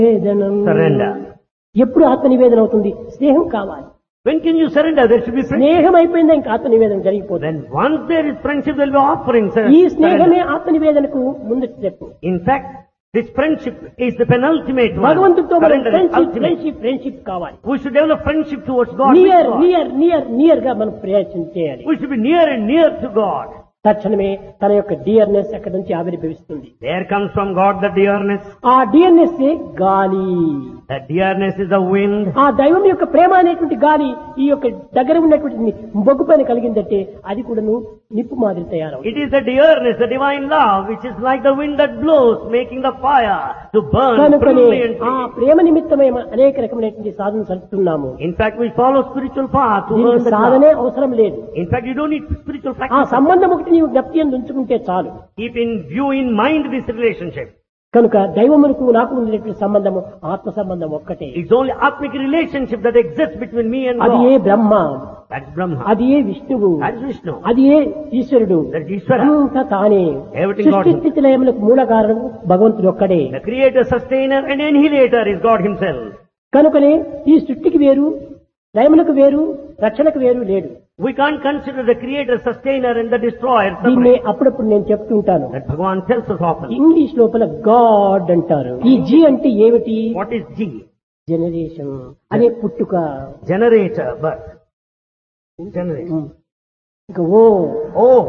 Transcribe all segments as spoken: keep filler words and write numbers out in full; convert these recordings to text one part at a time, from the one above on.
Surrender. ఎప్పుడు ఆత్మ నివేదన అవుతుంది? స్నేహం కావాలి. When can you surrender? There should be friendship. స్నేహం అయిపోయిందా ఇంకా ఆత్మ నివేదన జరిగిపోతుంది. Then once there is friendship, there will be offering. ఈ స్నేహమే ఆత్మ నివేదనకు ముందటి step. In fact, this friendship is the penultimate one. భగవంతుడితో మనం Surrender is friendship ultimate. Friendship friendship కావాలి. We should develop friendship towards God. Near with God. Near near near గా మనం ప్రయత్నం చేయాలి. We should be near and near to God. తక్షణమే తన యొక్క డియర్నెస్ అక్కడి నుంచి ఆవిర్భవిస్తుంది. There comes from God the dearness. ఆ డియర్నెస్ గాలి. That dearness is the wind. ఆ దైవం యొక్క ప్రేమ అనేటువంటి గాలి ఈ యొక్క దగ్గర ఉన్నటువంటి బొగ్గు పైన కలిగిందంటే అది కూడాను నిప్పు మాదిరి తయారవుతుంది. It is the dearness, the divine love, which is like the wind that blows, making the fire to burn కనుకనే ఆ brilliantly. ప్రేమ నిమిత్తమే అనేక రకమైనటువంటి సాధన సరుతున్నాము. In fact, we follow spiritual path to earn దీనికి the సాధనే love. అవసరం లేదు. In fact, you don't need spiritual ఆ practice. సంబంధం ఒకటి నీవు జ్ఞప్తి అందు ఉంచుకుంటే చాలు. Keep in view, in mind this relationship. కనుక దైవమునకు నాకు ఉండేటువంటి సంబంధము ఆత్మ సంబంధం ఒక్కటే. It's only atmic relationship that exists between me and అది ఏ God. Brahma, That's Brahma. అది ఏ విష్ణువు, That's Vishnu. అది ఏ ఈశ్వరుడు, That's Ishvara. అంతా తానే. Everything God సృష్టి himself. స్థితి లయములకు మూల కారణం భగవంతుడు ఒక్కడే. The creator, sustainer and annihilator is God himself. కనుకనే ఈ సృష్టికి వేరు, లయములకు వేరు, రక్షణకు వేరు లేడు. We can't consider the creator, sustainer and the destroyer దీన్నే separate. అప్పుడప్పుడు నేను చెప్తుంటాను. That Bhagavan tells us often. English లోపల గాడ్ అంటారు. ఈ జీ అంటే ఏమిటి? What is G? జనరేషన్ అనే పుట్టుక. Generator, birth. Generator. ఇంకా ఓ Oh,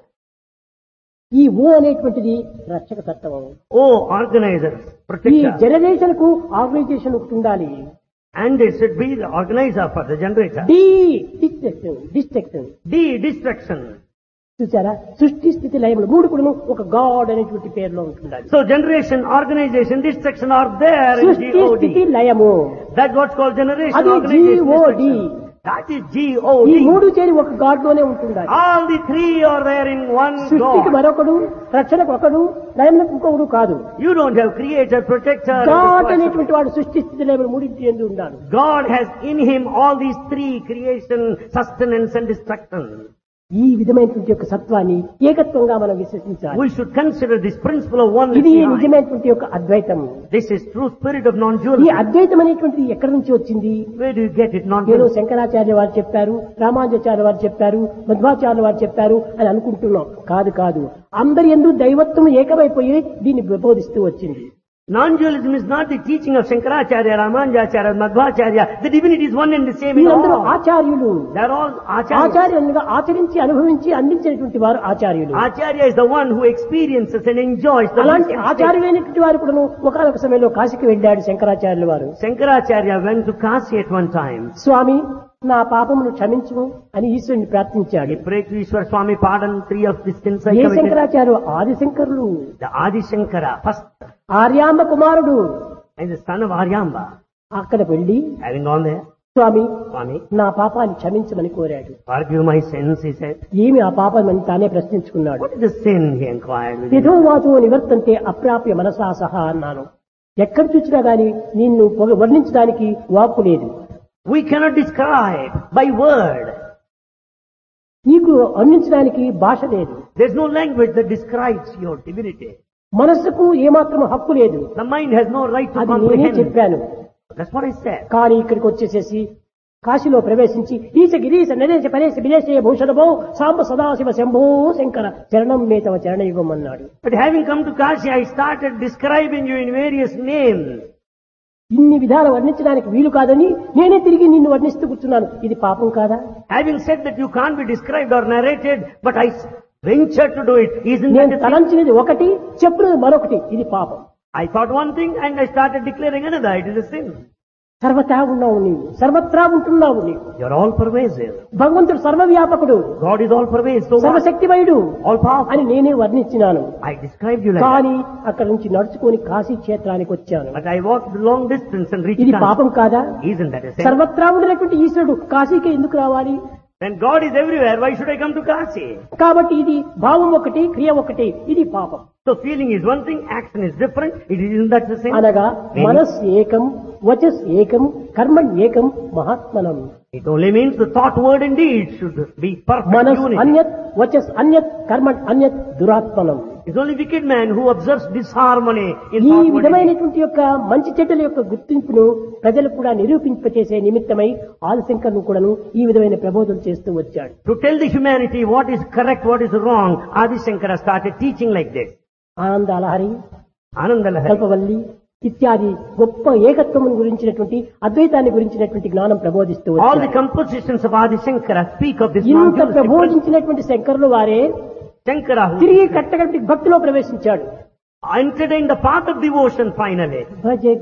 ఈ ఓ అనేటువంటిది రక్షక తత్వం. oh, organizer, ఈ protector. జనరేషన్ కు ఆర్గనైజేషన్ ఒకటి ఉండాలి. And it should be the organizer for the generator. D destruction destruction D, destruction. చూసారా? సృష్టి స్థితి లయములు మూడు కూడా ఒక గాడ్ అనేటువంటి పేరులో ఉంటుండాలి. So generation, organization, destruction are there in సృష్టి స్థితి G O D. లయము That's what's called generation, అది organization, G O D. destruction. That is G O ఈ D. మూడు చేరి ఒక గాడ్ లోనే ఉంటుండాలి. All the three are there in one సృష్టికి God. మరొకడు, రక్షణకు ఒకడు, లయములకు ఇంకొకడు కాదు. You don't have creator, protector. and God destroyer. అనేటువంటి వాడు సృష్టి స్థితి లయములు మూడింటి ఎందు ఉండాలి. God has in him all these three: creation, sustenance and destruction. ఈ విధమైనటువంటి యొక్క సత్వాన్ని ఏకత్వంగా మనం విశ్వసించాలి. We should consider this principle of oneness. ఇది behind. నిజమైనటువంటి యొక్క అద్వైతం. This is true spirit of ఈ non-dualism. అద్వైతం అనేటువంటిది ఎక్కడి నుంచి వచ్చింది? Where do you get it? ఏదో Non-dualism. శంకరాచార్య వారు చెప్పారు, రామానుజాచార్య వారు చెప్పారు, మధ్వాచార్య వారు చెప్పారు అని అనుకుంటున్నాం. కాదు కాదు, అందరి యందు దైవత్వం ఏకమైపోయి దీన్ని ప్రబోధిస్తూ వచ్చింది. Non-dualism is not the teaching of Shankaracharya, Ramanujacharya, Madhvacharya. The divinity is one and the same in వీరందరూ all. ఆచార్యులు. They are all acharyas. ఆచార్యులుగా ఆచరించి అనుభవించి అందించినటువంటి వారు ఆచార్యులు. Acharya is the one who experiences and enjoys the అలాంటి wisdom state. ఆచార్యులైనటువంటి వారు కూడా ఒకనొక సమయంలో కాశీకి వెళ్ళాడు శంకరాచార్యుల వారు. Shankaracharya went to Kasi at one time. స్వామి నా పాపమును క్షమించు అని ఈశ్వరుని ప్రార్థించాడు. He prayed to Ishwar Swami, pardon three of the sins I A committed. Shankaracharya? ఆది శంకరులు, The Adi Shankara, first, Aryamba కుమారుడు. and the son of Aryamba. అక్కడ వెళ్ళి Having gone there, Swamy Swami, నా పాపాన్ని క్షమించమని కోరాడు. forgive my sins, he said. ఏమి ఆ పాపం అని తానే ప్రశ్నించుకున్నాడు. What is the sin, he inquired. within himself. యథోవాతో నివర్తంతే అప్రాప్య మనసా సహా అన్నాను. ఎక్కడ చూసినా గాని నిన్ను పొగ- వర్ణించడానికి వాక్కు లేదు. We cannot describe by word. నీకు వర్ణించడానికి భాష లేదు. There's no language that describes your divinity. మనస్సుకు ఏమాత్రం హక్కు లేదు. The mind has no right to అది నేనే comprehend. చెప్పాను. That's what I said. కానీ ఇక్కడికి వచ్చేసేసి కాశీలో ప్రవేశించి ఈశ గిరీశ నరేశ పరేశ విదేశే భూషణభో సాంబ సదాశివ శంభో శంకర చరణం మేతవ చరణయుగం అన్నాడు. But having come to Kashi, I started describing you in various names. ఇన్ని విధాలు వర్ణించడానికి వీలు కాదని నేనే తిరిగి నిన్ను వర్ణిస్తూ కూర్చున్నాను. ఇది పాపం కాదా? Having said that you can't be described or narrated, but I ventured to do it. Isn't that నేను a sin? తలంచినది ఒకటి, చెప్పినది మరొకటి. ఇది పాపం. I thought one thing and I started declaring another. It is a sin. సర్వతా ఉన్నావు నీవు, సర్వత్రా ఉంటున్నావు నీవు. You're all pervasive. భగవంతుడు సర్వవ్యాపకుడు, God is all pervasive. So what? సర్వశక్తిమయుడు All powerful. అని నేనే వర్ణించినాను. I described you like that. కానీ అక్కడి నుంచి నడుచుకొని కాశీ క్షేత్రానికి వచ్చాను. But I walked the long distance and reached ఇది Kashi. పాపం కాదా? Isn't that a sin? సర్వత్రా ఉండేటువంటి ఈశ్వరుడు కాశీకి ఎందుకు రావాలి? When God is everywhere, why should I come to Kashi? కాబట్టి ఇది భావం ఒకటి, క్రియ ఒకటి. ఇది పాపం. So feeling is one thing, action is different. It isn't that the same? అనగా Meaning, మనస్ ఏకం, వచస్ ఏకం, కర్మణ్ ఏకం, మహాత్మనం. it only means the thought, word and deed should be perfect మనస్ unity. అన్యత్, వచస్ అన్యత్, కర్మణ్ అన్యత్, దురాత్మనం. It's only wicked man who observes disharmony in ఈ thought modality. విధమైనటువంటి యొక్క మంచి చెడ్డల యొక్క గుర్తింపును ప్రజలకు కూడా నిరూపింపచేసే నిమిత్తమై ఆదిశంకరును కూడాను ఈ విధమైన ప్రబోధం చేస్తూ వచ్చాడు. To tell the humanity what is correct, what is wrong, Adi Shankara started teaching like this. ఆనందాలహరి, Anandalahari, కల్పవల్లి ఇత్యాది గొప్ప ఏకత్వం గురించినటువంటి అద్వైతాన్ని గురించినటువంటి జ్ఞానం ప్రబోధిస్తూ all the వచ్చాడు. compositions of Adi Shankara speak of this ఇంత non-dualistic principle. ప్రబోధించినటువంటి శంకరులు వారే Shankara who తిరిగి కట్టగట్టి భక్తిలో ప్రవేశించాడు. entered in the path of devotion finally. Bhaja